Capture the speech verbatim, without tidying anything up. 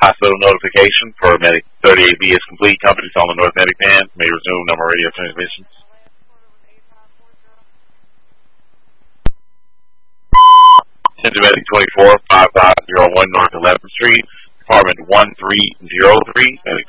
Hospital notification for Medic thirty-eight B is complete. Companies on the North Medic band may resume number radio transmissions. Attention Medic twenty-four, five five zero one North eleventh Street, Department one three zero three, Medic